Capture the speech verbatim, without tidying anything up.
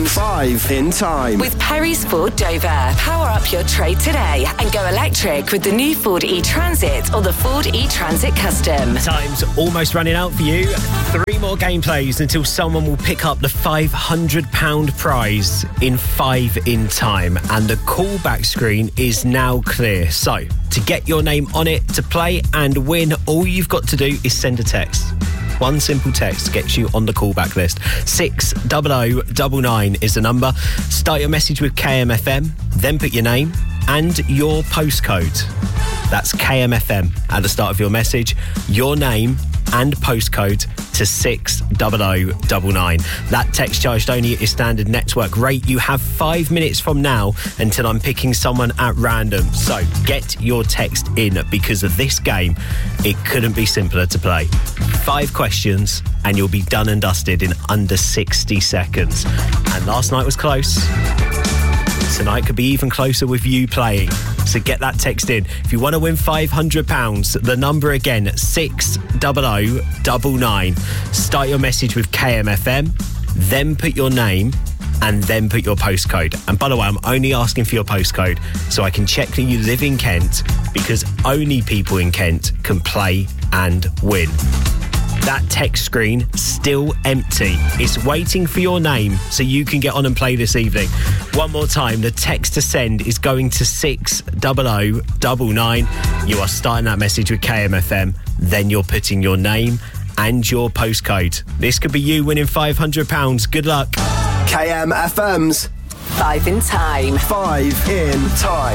Five in time. With Perry's Ford Dover. Power up your trade today and go electric with the new Ford e-Transit or the Ford e-Transit Custom. Time's almost running out for you. Three more gameplays until someone will pick up the five hundred pounds prize in Five in Time. And the callback screen is now clear. So, to get your name on it, to play and win, all you've got to do is send a text. One simple text gets you on the callback list. six double oh nine nine is the number. Start your message with K M F M, then put your name and your postcode. That's K M F M at the start of your message, your name and postcode to six double oh nine nine. That text charged only at your standard network rate. You have five minutes from now until I'm picking someone at random. So get your text in, because of this game, it couldn't be simpler to play. Five questions and you'll be done and dusted in under sixty seconds. And last night was close. Tonight could be even closer with you playing. So get that text in. If you want to win five hundred pounds, the number again, six double oh nine nine. Start your message with K M F M, then put your name and then put your postcode. And by the way, I'm only asking for your postcode so I can check that you live in Kent, because only people in Kent can play and win. That text screen still empty. It's waiting for your name so you can get on and play this evening. One more time, the text to send is going to six double oh nine nine. You are starting that message with K M F M, then you're putting your name and your postcode. This could be you winning five hundred pounds. Good luck. K M F M's Five in Time. Five in Time.